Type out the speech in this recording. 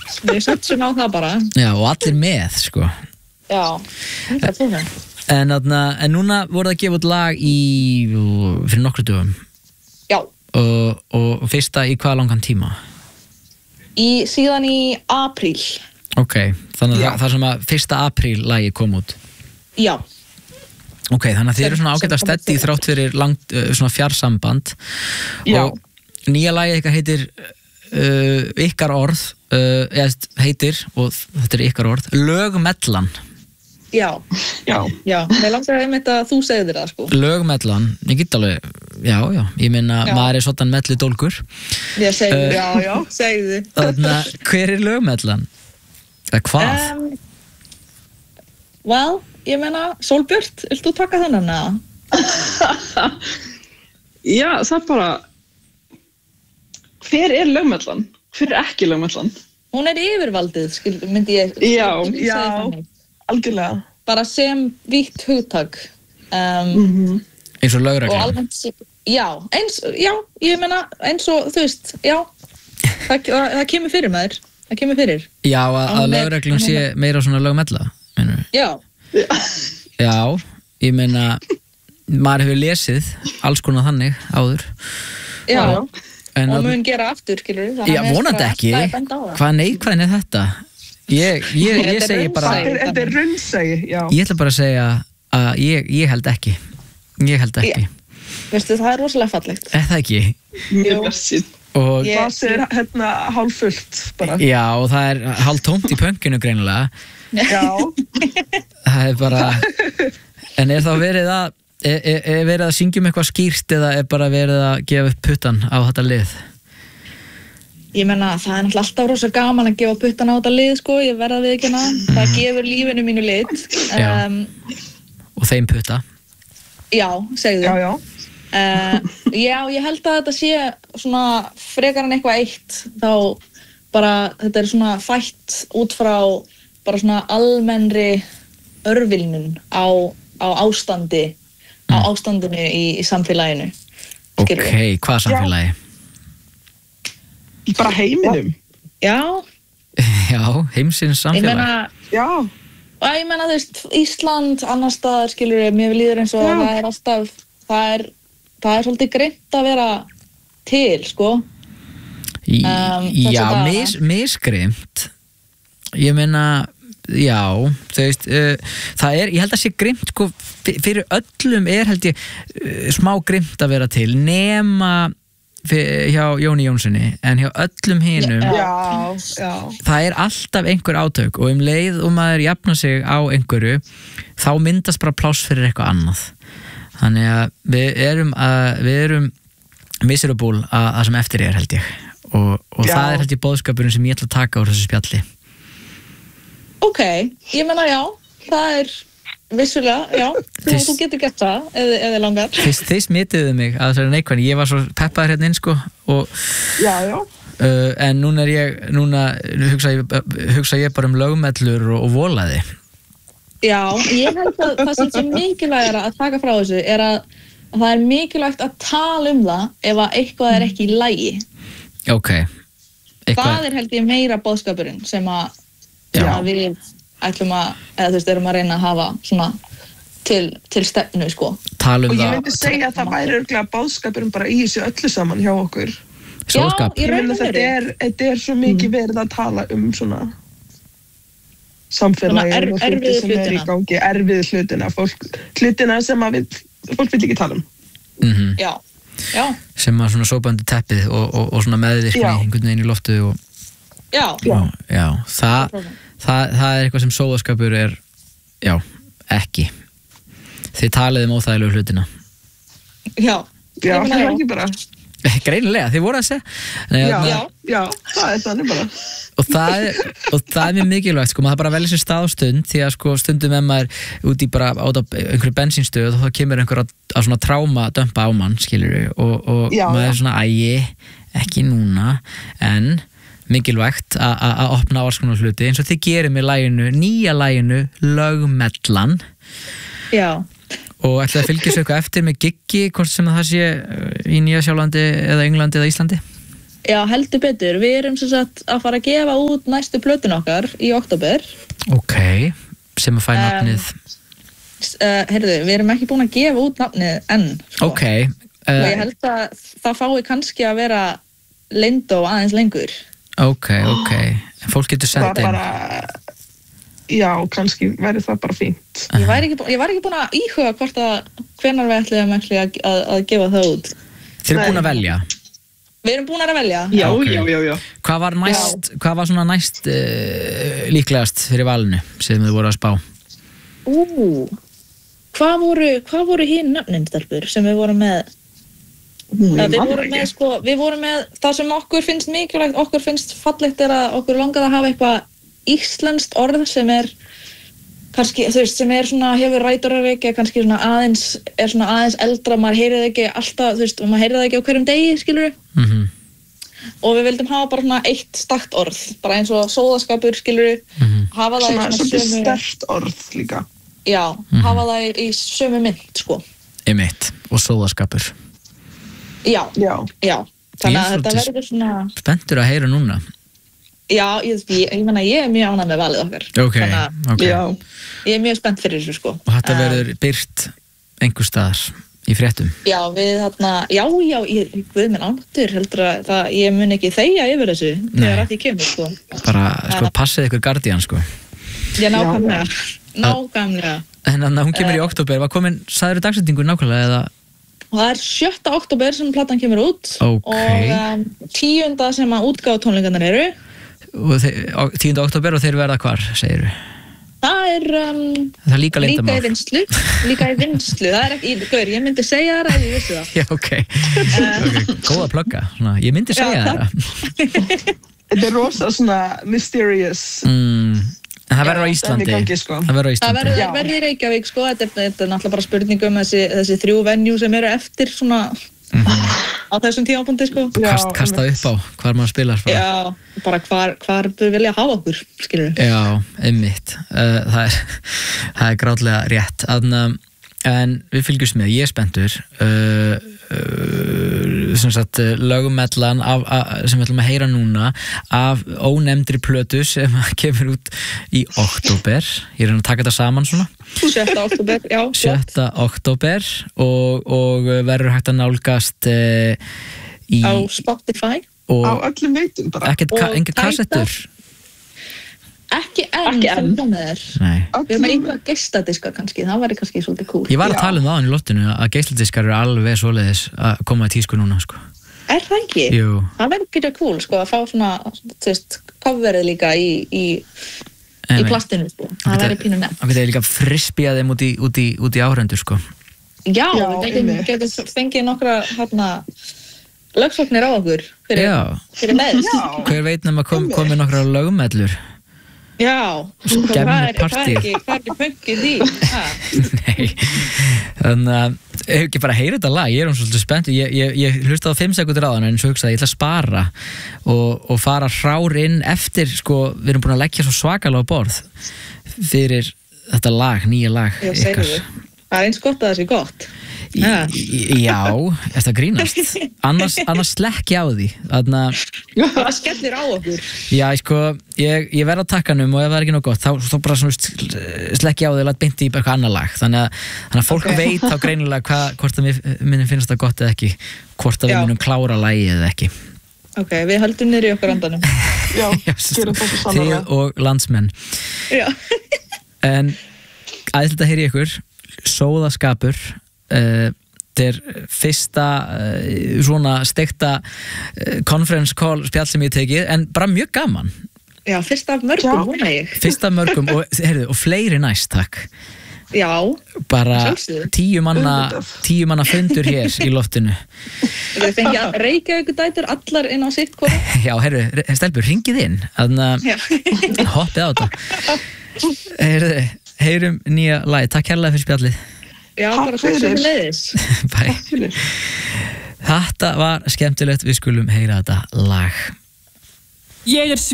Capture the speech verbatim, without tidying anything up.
við setjum á það bara. Já, og allir með, sko. Já, þetta er það. En, aðna, en núna voru það að gefa út lag í, fyrir nokkru dögum. Já. Og, og fyrsta í hvað langan tíma? Í, síðan í apríl. Ok, þannig að það sem að fyrsta apríl lagi kom út. Já. Ok, þannig að þið eru svona ágætt að steddi þrátt fyrir langt, uh, svona fjarsamband. Já. Og nýja lagið eitthvað heitir uh, ykkar orð, uh, eða heitir, og þetta er ykkar orð, Lögmellan. Já. Já. Já, mér langar einmitt að þú segir það, sko. Lögmellan, ég get alveg, já, já, ég meina, maður er svona melli dólgur. Ég segi Uh, já, já, segðu. Þannig að hver er Lögmellan? Eða hvað? Um, well, ég meina, Sólbjört, vilt þú taka þennan eða? Já, það er bara, hver er lögmellan? Hver er ekki lögmellan? Hún er yfirvaldið, skil, myndi ég. Já, myndi ég segja já. þannig. Algjörlega. Bara sem vítt hugtak. Um, Mhm. Eins og og lögreglan. almennt, já, eins, já, ég meina, eins og, þú veist, já, það, það, það kemur fyrir maður, það kemur fyrir. Já, að, að Hún er- lögreglan hún sé er- meira svona lögmella, meinarðu? Já, Já, ég meina, maður hefur lesið alls konar þannig áður. já, Já. En og að, mun gera aftur, skilur við. já, vonandi ekki. Hvað neikvæðin er þetta? Ég, ég, ég Þetta er segi bara, raunsæi. Þetta er- þetta er raunsæi, já. ég ætla bara að segja að ég, ég held ekki. Ég held ekki. Veistu, það er rosalega fallegt. Er það ekki? Mjög versið. Og, Ég- Glasið er hérna hálffullt, bara. já, og það er hálf tómt í pönkinu greinilega. Já. Það er bara, en er þá verið að, er, er, er verið að syngjum eitthvað skýrt eða er bara verið að gefa upp puttan á þetta lið? Ég meina, það er náttúrulega alltaf rosa gaman að gefa puttan á þetta lið, sko, ég verða við ekki hana. Það gefur lífinu mínu lit. Já. Um, Og þeim putta? já, segðu. Já, já. Uh, já, ég held að þetta sé svona frekar en eitthvað eitt, þá bara, þetta er svona fætt út frá bara svona almennri örvilnun á, á ástandi, á ástandinu í, í samfélaginu. Ok, Skilurðu? hvað samfélagi? Bara heiminum. Já, Já, heimsins ég samfélagi. meina, Já. og ég meina, þú veist, Ísland, annar staðar, skilur ég, mér líður eins og Já. það er alltaf, það er, það er svolítið grimmt að vera til, sko. Í, um, þessa já, dagana. mis, misgrimt. Ég meina, já, þú veist, uh, það er, ég held að sé grimt, sko, fyr- fyrir öllum er held ég uh, smá grimt að vera til, nema fyr, hjá Jóni Jónssoni, en hjá öllum hinum, Já. Já, já. það er alltaf einhver átök og um leið og maður jafna sig á einhverju, þá myndast bara pláss fyrir eitthvað annað. Þannig að við erum, að, við erum miserable að það sem eftir er held ég og, og Já. það er held ég boðskapurinn sem ég ætla að taka úr þessu spjalli. Ok, ég meina já, það er vissulega, já, þú, Þess- þú getur gert það eða, eða langar. Þið, þið smituðu mig að það er neikvæðin, ég var svo peppaður hérna inn sko og, Já, já. uh, en núna er ég, núna hugsa ég, hugsa ég bara um lögmellur og, og volaði. Já, ég held að það sem sé mikilvægara að taka frá þessu er að, að það er mikilvægt að tala um það ef að eitthvað er ekki í lagi. Ok. Það er held ég meira boðskapurinn sem að, Já. sem að við ætlum að, eða þú veist, erum að reyna að hafa svona til, til stefnu, sko. Tala um Og ég það. myndi segja að það væri örgulega báðskapurinn bara í þessu öllu saman hjá okkur. Sjóðskap. Já, í Ég raun meina og þetta veru. er, þetta er svo mikið verið að tala um svona samfélagi Svona er- og hluti erfiðu sem er í hlutina. gangi, erfiðu hlutina, fólk, hlutina sem að við, fólk vil ekki tala um. Mhm. Já, já, Sem að svona sópandi teppið og, og, og svona meðvirkni Já. einhvern veginn í loftu og, já, Já. og já, það, það, það er eitthvað sem sóðaskapur er, já, ekki. Þið talið um óþægilegu hlutina. já. Já, Ég meina, það er já. ekki bara. Greinilega, þið voru að segja. Nei, Já, þarna- já, já, það er þannig bara. og það er, og það er mjög mikilvægt sko, maður bara velja sér stað og stund því að sko stundum ef maður út í bara át á einhverju bensínstöð og þá kemur einhver að, að svona tráma dömpa á mann skilur og, og Já, maður já. er svona ægi, ekki núna en mikilvægt a- a- að opna á alls konar hluti eins og þið gerir með laginu, nýja laginu Lögmellan Já, og ætlaði að fylgja svo eitthvað eftir með giggi hvort sem það sé uh, í Nýja Sjálandi eða Englandi eða Íslandi. Já, heldur betur. Við erum sem sagt að fara að gefa út næstu plötun okkar í október. Ok, sem að fæ nafnið. Uh, heyrðu, við erum ekki búin að gefa út nafnið enn. Sko. Ok. Uh, og ég held að það fái kannski að vera leyndó aðeins lengur. Ok, ok. Fólk getur sent inn. Bara, já, kannski verður það bara fínt. Ég var ekki, ég var ekki búin að íhuga hvort að hvenær við ætlum að, að, að gefa það út. Þið eru búin að velja? Við erum búin að velja. Já, okay. já, já, já. Hvað var næst, já. Hvað var svona næst uh, líklegast fyrir valinu sem þið voru að spá? Ú, hvað voru, hvað voru hinn nöfnin, stelpur, sem við vorum með? Mm, við, vorum með sko, við vorum með það sem okkur finnst mikilvægt, okkur finnst fallegt er að okkur langaði að hafa eitthvað íslenskt orð sem er kannski, þú veist, sem er svona, hefur rætur að reykja, kannski svona aðeins, er svona aðeins eldra, maður heyrið ekki alltaf, þú veist, maður heyrið ekki á hverjum degi, skilur við. Mm-hmm. Og við vildum hafa bara svona eitt stakt orð, bara eins og sóðaskapur, skilur við, mm-hmm. hafa það svona, í svona sömu... sterkt orð líka. Já, mm-hmm. hafa það í, í sömu mynd, sko. Einmitt, og sóðaskapur. Já, já, já. Þannig að þetta verður svona... Spenntur að heyra núna. Já, ég, ég, ég meina, ég er mjög ánægð með valið okkar. Ok, ok. Já, ég er mjög spennt fyrir þessu, sko. Og þetta verður byrt einhver staðar í fréttum? Já, við þarna, já, já, ég, guð minn ánáttur, heldur að það, ég mun ekki þegja yfir þessu þegar að því kemur, sko. Bara, sko, passið ykkur Guardian, sko. Já, nákvæmlega, nákvæmlega. En þannig að hún kemur í október, var komin, sagðirðu dagsetningu nákvæmlega, eða? Og það er sjötta október sem platan kemur út. Ok. Og um, tíunda sem að útgáfa tónleikarnir eru. Og tíunda október og þeir verða hvar, segir þú? Það er, um, það er líka leyndamál. Líka í vinslu. Líka í vinslu. Það er ekki, gaur, ég myndi segja það ef ég vissi það. Já, ok. okay. Góða plugga. Svona, ég myndi segja það. Þetta er rosa svona mysterious. Mm, það verður á Íslandi. Gangi, sko. Það verður á Íslandi. Það verður, verður í Reykjavík, sko. Þetta er, þetta er náttúrulega bara spurning um þessi, þessi þrjú venjú sem eru eftir svona... Mm-hmm. á þessum tímapunkti sko. Kast, kasta upp á hvar maður spilar bara. Já, bara hvar, hvar við vilja hafa okkur, skilur við. Já, einmitt uh, það er, það er grátlega rétt Adna, en við fylgjumst með, ég er spenntur uh, uh, sem sagt lögmellan af, af, sem við ætlum að heyra núna af ónefndri plötu sem kemur út í október, ég er að taka þetta saman svona sjötta október, já sjötta október og, og verður hægt að nálgast uh, í, á Spotify og á öllum veitum bara ekkert, ka, enga kassettur ekki enn ekki enn við erum eitthvað geistadiska kannski, það væri kannski svolítið cool ég var að tala um það á í loftinu að geisladiskar eru alveg svoleiðis að koma í tísku núna sko. Er það ekki? Jú. Það verður ekki cool sko, að fá svona þú veist, coverið líka í, í í plastinu, sko. Það væri pínu nefnt. Það getur líka frisbíað þeim út í, út í, út í áhrendur, sko. Já, Já við getum fengið nokkra hérna, lögsóknir á okkur fyrir, fyrir meðs. Hver veit nema kom, komið nokkra lögmellur? Já, hvað er, hvað er ekki, hvað er ekki pönkið því? Nei, þannig að ef ekki bara heyra þetta lag, ég er um svolítið spennt ég, ég, ég hlusta á fimm sekúndur á þann en svo hugsaði ég ætla að spara og, og fara hrár inn eftir sko, við erum búin að leggja svo svakalega á borð fyrir þetta lag, nýja lag Já, segir við, það er eins gott að það sé gott Í, í, já, þetta grínast annars, annars slekk ég á því þannig að það skellir á okkur já, sko, ég, ég verð á takkanum og ef það er ekki nóg gott þá, þá bara slekk ég á því og læt beint í eitthvað annar lag þannig að, þannig að fólk okay. veit þá greinilega hva, hvort að mér minnum finnst það gott eða ekki hvort að við minnum klára lagið eða ekki ok, við höldum niður í okkar andanum já, gerum þetta saman þið og landsmenn já en ætla að heyra í ykkur sóðaskapur Uh, þetta er fyrsta uh, svona steikta uh, conference call spjall sem ég tekið en bara mjög gaman já, fyrsta af mörgum, hún er ég fyrsta af mörgum og, heyrðu, og fleiri næst, takk já, bara tíu manna tíu manna fundur hér í loftinu við fengið að Reykjavík dætur allar inn á sitt hvora já, heyrðu, stelpur, hringið inn þannig að hoppið á þetta heyrðu, heyrum nýja lagi, takk kærlega fyrir spjallið Já, bara svo sem leiðis. Bæ. Þetta var skemmtilegt, við skulum heyra þetta lag. Ég er